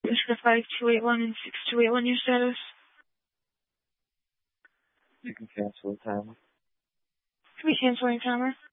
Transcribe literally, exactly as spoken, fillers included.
Mister five two eight one and six two eight one, your status? You can cancel the timer. Can we cancel your timer?